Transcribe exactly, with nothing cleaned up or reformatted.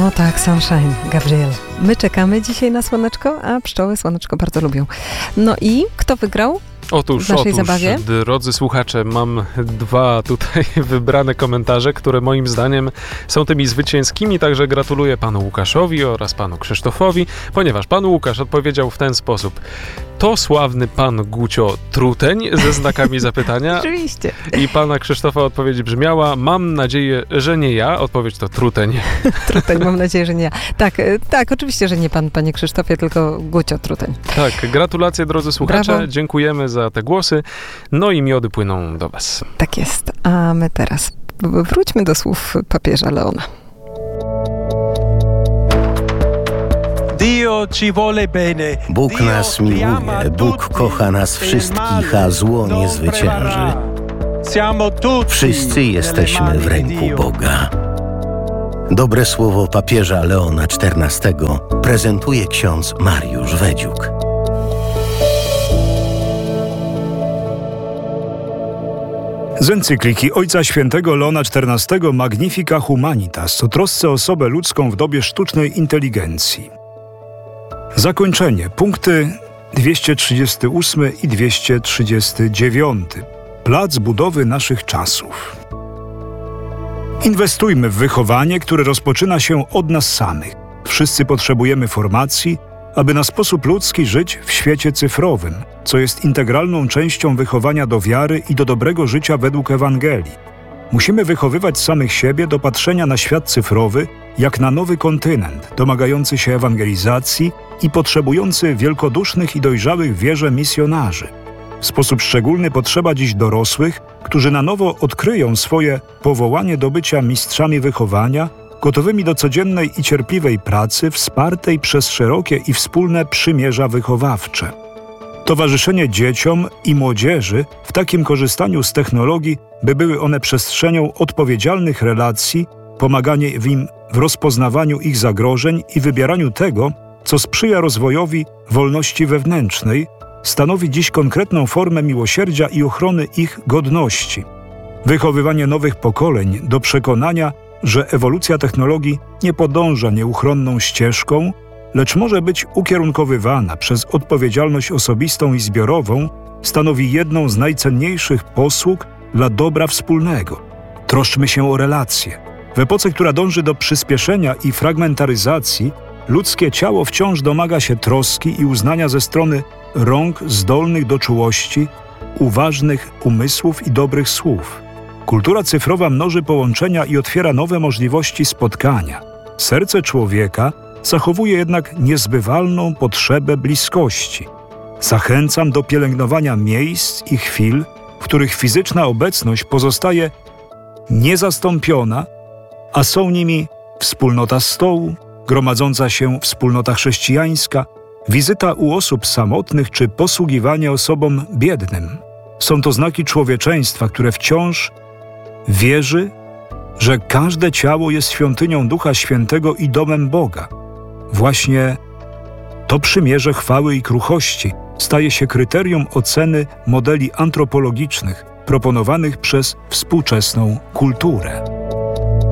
O tak, Sunshine, Gabriel. My czekamy dzisiaj na słoneczko, a pszczoły słoneczko bardzo lubią. No i kto wygrał? Otóż, w naszej otóż, zabawie? Drodzy słuchacze, mam dwa tutaj wybrane komentarze, które moim zdaniem są tymi zwycięskimi, także gratuluję panu Łukaszowi oraz panu Krzysztofowi, ponieważ pan Łukasz odpowiedział w ten sposób: to sławny pan Gucio Truteń ze znakami zapytania. Oczywiście. I pana Krzysztofa odpowiedź brzmiała: mam nadzieję, że nie ja. Odpowiedź to Truteń. Truteń, mam nadzieję, że nie ja. Tak, tak, oczywiście, że nie pan, panie Krzysztofie, tylko Gucio Truteń. Tak, gratulacje drodzy słuchacze, Brawo. Dziękujemy za te głosy, no i miody płyną do was. Tak jest, a my teraz wróćmy do słów papieża Leona. Bóg nas miłuje, Bóg kocha nas wszystkich, a zło nie zwycięży. Wszyscy jesteśmy w ręku Boga. Dobre słowo papieża Leona czternastego prezentuje ksiądz Mariusz Wedziuk. Z encykliki Ojca Świętego Leona czternastego Magnifica Humanitas o trosce o osobę ludzką w dobie sztucznej inteligencji. Zakończenie. Punkty dwieście trzydziesty ósmy i dwieście trzydziesty dziewiąty. Plac budowy naszych czasów. Inwestujmy w wychowanie, które rozpoczyna się od nas samych. Wszyscy potrzebujemy formacji, aby na sposób ludzki żyć w świecie cyfrowym, co jest integralną częścią wychowania do wiary i do dobrego życia według Ewangelii. Musimy wychowywać samych siebie do patrzenia na świat cyfrowy jak na nowy kontynent, domagający się ewangelizacji i potrzebujący wielkodusznych i dojrzałych w wierze misjonarzy. W sposób szczególny potrzeba dziś dorosłych, którzy na nowo odkryją swoje powołanie do bycia mistrzami wychowania, gotowymi do codziennej i cierpliwej pracy, wspartej przez szerokie i wspólne przymierza wychowawcze. Towarzyszenie dzieciom i młodzieży w takim korzystaniu z technologii, by były one przestrzenią odpowiedzialnych relacji, pomaganie im w rozpoznawaniu ich zagrożeń i wybieraniu tego, co sprzyja rozwojowi wolności wewnętrznej, stanowi dziś konkretną formę miłosierdzia i ochrony ich godności. Wychowywanie nowych pokoleń do przekonania, że ewolucja technologii nie podąża nieuchronną ścieżką, lecz może być ukierunkowywana przez odpowiedzialność osobistą i zbiorową, stanowi jedną z najcenniejszych posług dla dobra wspólnego. Troszczmy się o relacje. W epoce, która dąży do przyspieszenia i fragmentaryzacji, ludzkie ciało wciąż domaga się troski i uznania ze strony rąk zdolnych do czułości, uważnych umysłów i dobrych słów. Kultura cyfrowa mnoży połączenia i otwiera nowe możliwości spotkania. Serce człowieka zachowuje jednak niezbywalną potrzebę bliskości. Zachęcam do pielęgnowania miejsc i chwil, w których fizyczna obecność pozostaje niezastąpiona, a są nimi wspólnota stołu, gromadząca się wspólnota chrześcijańska, wizyta u osób samotnych czy posługiwanie osobom biednym. Są to znaki człowieczeństwa, które wciąż wierzy, że każde ciało jest świątynią Ducha Świętego i domem Boga. Właśnie to przymierze chwały i kruchości staje się kryterium oceny modeli antropologicznych proponowanych przez współczesną kulturę.